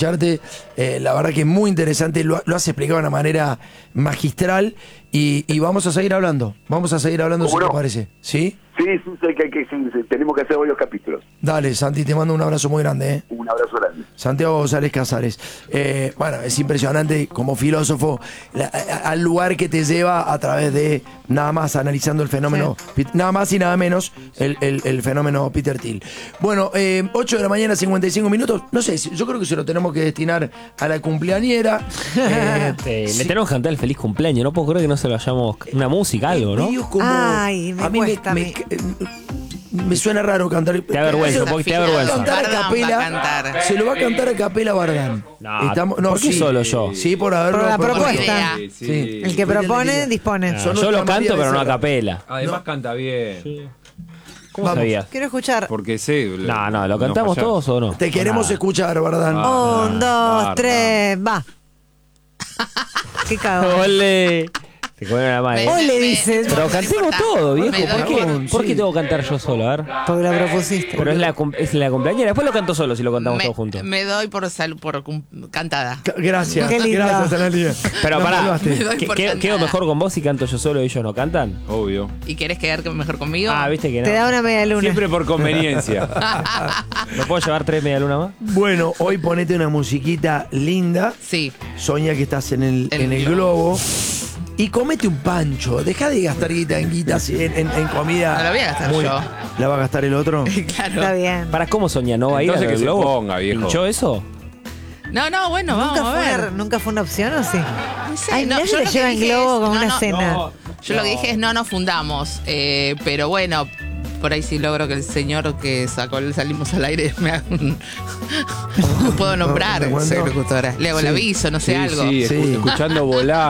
escucharte. La verdad que es muy interesante, lo has explicado de una manera magistral y vamos a seguir hablando. Vamos a seguir hablando, si te parece. ¿Sí? Sí, tenemos que hacer varios capítulos. Dale, Santi, te mando un abrazo muy grande. Un abrazo grande. Santiago González Casares. Bueno, es impresionante como filósofo al lugar que te lleva a través de nada más analizando el fenómeno, nada más y nada menos el fenómeno Peter Thiel. Bueno, 8 de la mañana, 55 minutos. No sé, yo creo que se lo tenemos que destinar a la cumpleañera. Le tenemos que cantar el feliz cumpleaños. No puedo creer que no se lo hayamos. Una música, algo, ¿no? Ay, me cuesta. Me suena raro cantar. Te da vergüenza, porque te da vergüenza. Cantar a capela, se lo va a cantar a capela Bardán. ¿Por qué solo yo? Sí, por haberlo. Por la propuesta. Sí. El que propone, dispone. Yo lo canto, pero no a capela. Además canta bien. Sí. ¿Cómo sabías? Quiero escuchar. Porque sé. No, ¿lo cantamos todos o no? Te queremos escuchar, Bardán. 1, 2, 3, va. Qué cagón. ¡Ole! Se come la madre. Ole, dices. Pero cantemos todo, viejo. ¿Por qué tengo que cantar yo solo? A ver. Porque lo propusiste. Pero es la cumpleañera. Después lo canto solo si lo cantamos todos juntos. Me doy por cantada. Gracias. Qué lindo. Gracias, Analia. Pero pará, cantada. ¿quedo mejor con vos si canto yo solo y ellos no cantan? Obvio. ¿Y querés quedar mejor conmigo? Viste que no. Te da una media luna. Siempre por conveniencia. ¿No puedo llevar 3 media luna más? Bueno, hoy ponete una musiquita linda. Sí. Soñá que estás en el globo. Y comete un pancho. Deja de gastar guita en guitas en comida. No la voy a gastar yo. ¿La va a gastar el otro? Claro. Está bien. ¿Para cómo soñar? ¿No va a ir Entonces al que se globo? ponga, viejo. ¿Pinchó eso? No, bueno, vamos a ver. ¿Nunca fue una opción o sí? No sé, Ay, no, mirá yo si lo te que lleva en dije globo es- con no, una no, cena. Yo lo que dije es no fundamos. Pero bueno, por ahí sí logro que el señor que sacó el Salimos al Aire me haga un... No puedo nombrar, ¿De cuándo? soy locutora. Le hago el aviso, no sé, algo. Sí, Sí. escuchando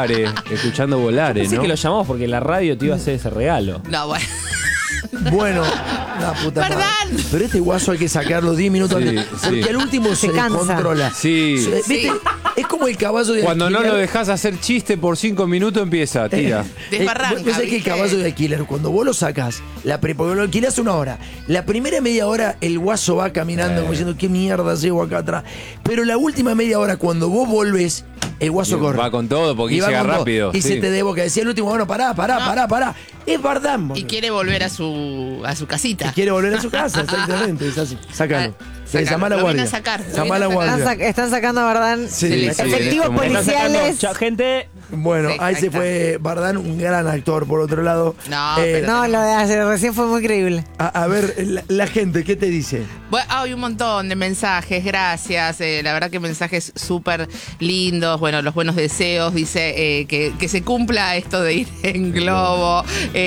volares, Pensé ¿no? que lo llamamos porque la radio te iba a hacer ese regalo. No, bueno. Bueno, la puta madre. Perdón. Pero este guaso hay que sacarlo 10 minutos Sí, antes. Porque sí. al último se cansa. descontrola. Sí. ¿Viste? Es como el caballo de Cuando no alquiler. lo dejas hacer chiste por 5 minutos empieza, tira. Desbarranca, ¿Vos sabés que el ¿viste? caballo de alquiler, cuando vos lo sacas, porque lo alquilás una hora, la primera media hora el guaso va caminando como diciendo, ¿qué mierda llego acá atrás? Pero la última media hora, cuando vos volvés, el guaso Y corre. va con todo porque Y va llega con todo. rápido. Y sí. se te debo que decía el último, bueno, pará. Es Bardán, Y boludo. quiere volver a su casita. Quiere volver a su casa, exactamente. Es así. Sácalo. Sácalo. Llama a la Lo vine guardia. a sacar, lo Llama a la vine a sacar. guardia. Están sacando a Bardán. Sí, Sí, Efectivos en este momento. policiales. Chao, gente. Bueno, Sí, ahí ahí se está. fue Bardán, un gran actor, por otro lado. No, pero- No, lo de hace recién fue muy creíble. A ver, la gente, ¿qué te dice? Bueno, hay un montón de mensajes, gracias. La verdad que mensajes súper lindos. Bueno, los buenos deseos. Dice que se cumpla esto de ir en globo.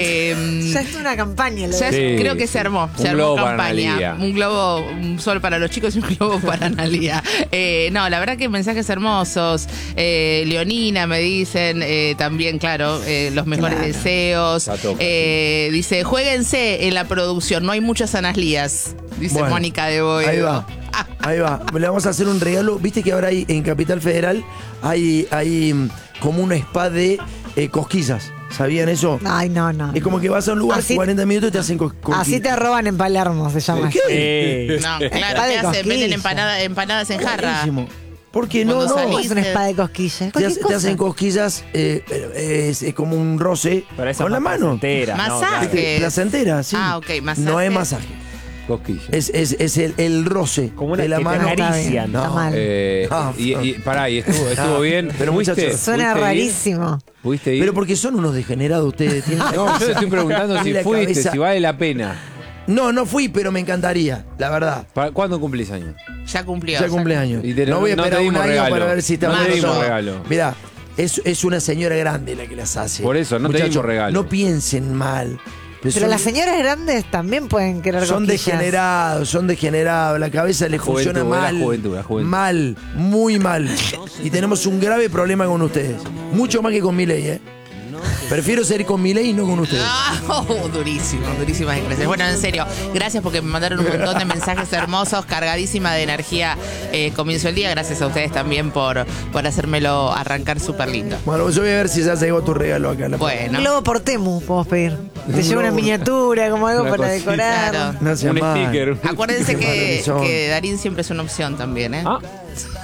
Ya es una campaña. Lo Ya de- Sí, creo que sí. se armó. Un Se armó globo para campaña. Analía. Un globo, un sol para los chicos y un globo para Analía. No, la verdad que mensajes hermosos. Leonina me dicen también, claro, los mejores Claro. deseos. Está todo Dice, juéguense en la producción, no hay muchas Analías. Dice Bueno, Mónica de Boedo. Ahí va. Ahí va. Le vamos a hacer un regalo. Viste que ahora hay en Capital Federal hay como una spa de cosquillas. ¿Sabían eso? Ay, no. Es como que vas a un lugar, Así- 40 minutos y te hacen cosquillas. Así te roban en Palermo, se llama. ¿Qué? No, Spa claro, de ¿qué hacen? Venden cosquillas. empanadas en jarra. Buenísimo. ¿Por qué no? Cuando No. salís- Es una espada de cosquillas. Te, Cualquier te cosa. hacen cosquillas, es como un roce Pero esa con la más mano. placentera, ¿no? Masaje. Claro. Placentera, sí. Ah, ok, masaje. No es masaje. Cosquilla. Es el roce Como una de la que te mano. acarician. Está mal. Pará, y estuvo bien. Pero muchachos, Suena ¿Fuiste ir? rarísimo. ¿Pudiste ir? Pero porque son unos degenerados ustedes. tienen la No, yo cabeza- te estoy preguntando si tienen la fuiste, cabeza- si vale la pena. No fui, pero me encantaría, la verdad. ¿Cuándo cumplís años? Ya cumplió. Ya cumpleaños. Y te- No voy a no te esperar un dimos año regalo. para ver si está No te mal o dimos no. regalo. Mirá, es una señora grande la que las hace. Por eso, no te Muchachos, dimos regalo. No piensen mal. Pero las señoras grandes también pueden querer son cosquillas. son degenerados, la cabeza les Juventud, funciona la mal. juventud, la juventud. Mal, muy mal. Y tenemos un grave problema con ustedes. Mucho más que con Milei, ¿eh? Prefiero ser con Milei y no con ustedes. Durísimas expresiones. Bueno, en serio, gracias porque me mandaron un montón de mensajes hermosos, cargadísima de energía. Comienzo el día, gracias a ustedes también por hacérmelo arrancar súper lindo. Bueno, yo voy a ver si ya llegó tu regalo acá. Un Bueno, globo por Temu, podemos pedir. Te lleva una globo. miniatura, como algo Una para cosita. decorar. claro. No sea Un mal. sticker. Acuérdense Qué malos que son. que Darín siempre es una opción también, ¿eh? Ah,